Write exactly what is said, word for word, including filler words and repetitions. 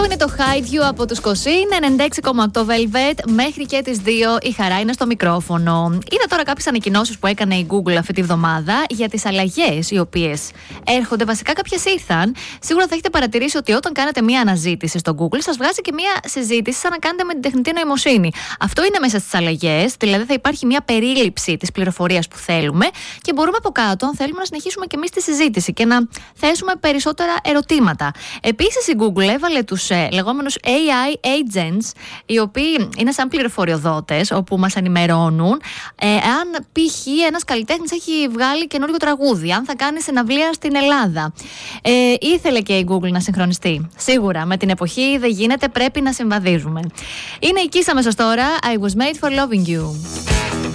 Αυτό είναι το Hide You από τους Κοσίν, ενενήντα έξι κόμμα οκτώ Velvet, μέχρι και τις δύο η χαρά είναι στο μικρόφωνο. Είδα τώρα κάποιες ανακοινώσεις που έκανε η Google αυτή τη βδομάδα για τις αλλαγές οι οποίες έρχονται. Βασικά κάποιες ήρθαν. Σίγουρα θα έχετε παρατηρήσει ότι όταν κάνετε μία αναζήτηση στο Google, σας βγάζει και μία συζήτηση σαν να κάνετε με την τεχνητή νοημοσύνη. Αυτό είναι μέσα στις αλλαγές, δηλαδή θα υπάρχει μία περίληψη της πληροφορίας που θέλουμε και μπορούμε από κάτω, αν θέλουμε, να συνεχίσουμε και εμείς τη συζήτηση και να θέσουμε περισσότερα ερωτήματα. Επίσης, η Google έβαλε τους ε, λεγόμενους έι άι agents, οι οποίοι είναι σαν πληροφοριοδότες, όπου μας ενημερώνουν ε, αν π.χ. ένας καλλιτέχνης έχει βγάλει καινούριο τραγούδι, αν θα κάνει συναυλία στην Ελλάδα. Ε, ήθελε και η Google να συγχρονιστεί. Σίγουρα, με την εποχή δεν γίνεται, πρέπει να συμβαδίζουμε. Είναι η Kiss αμέσως τώρα, I was made for loving you.